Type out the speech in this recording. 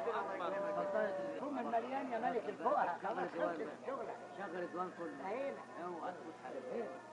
هم المليان يا ملك الفقهاء خلاص خلصت الشغلة شغلت وان كله. اهينا ايوه اثبت حالك.